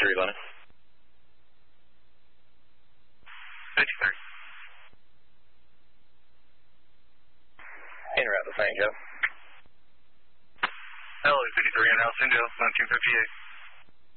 Bonnet. 53. En route to San Joe. LA 53 and San Joe, 1958.